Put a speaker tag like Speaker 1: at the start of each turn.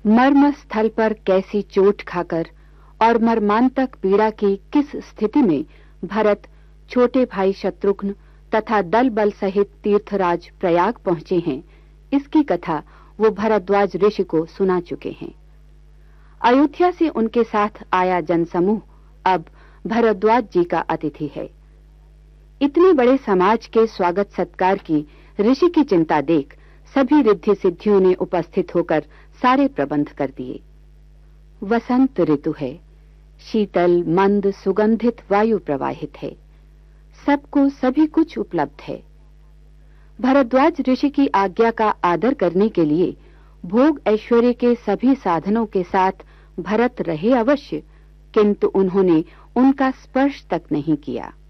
Speaker 1: मर्म स्थल पर कैसी चोट खाकर और मर्मांतक पीड़ा की किस स्थिति में भरत, छोटे भाई शत्रुघ्न तथा दल बल सहित तीर्थराज प्रयाग पहुंचे हैं, इसकी कथा वो भरद्वाज ऋषि को सुना चुके हैं। अयोध्या से उनके साथ आया जनसमूह अब भरद्वाज जी का अतिथि है। इतने बड़े समाज के स्वागत सत्कार की ऋषि की चिंता देख सभी रिद्धि सिद्धियों ने उपस्थित होकर सारे प्रबंध कर दिए। वसंत ऋतु है, शीतल मंद सुगंधित वायु प्रवाहित है, सबको सभी कुछ उपलब्ध है। भरद्वाज ऋषि की आज्ञा का आदर करने के लिए भोग ऐश्वर्य के सभी साधनों के साथ भरत रहे अवश्य, किंतु उन्होंने उनका स्पर्श तक नहीं किया।